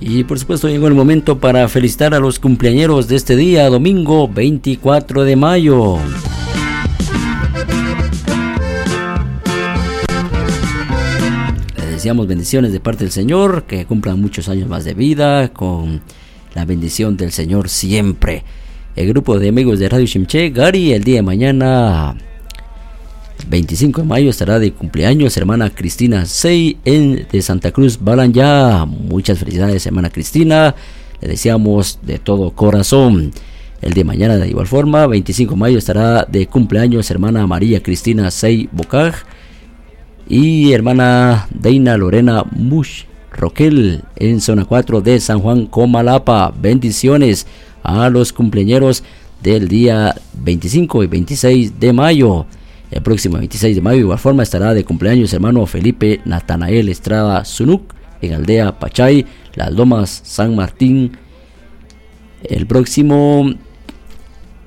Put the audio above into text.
Y por supuesto llegó el momento para felicitar a los cumpleañeros de este día, domingo 24 de mayo. Les deseamos bendiciones de parte del Señor, que cumplan muchos años más de vida, con la bendición del Señor siempre. El grupo de amigos de Radio Shimche, Gary, el día de mañana 25 de mayo estará de cumpleaños hermana Cristina Sey de Santa Cruz Balanyá. Muchas felicidades, hermana Cristina, le deseamos de todo corazón. El día de mañana de igual forma, 25 de mayo estará de cumpleaños hermana María Cristina Sey Bocaj y hermana Deina Lorena Mush Roquel en zona 4 de San Juan Comalapa. Bendiciones a los cumpleañeros del día 25 y 26 de mayo. El próximo 26 de mayo de igual forma estará de cumpleaños hermano Felipe Natanael Estrada Zunuk en Aldea Pachay, Las Lomas, San Martín. El próximo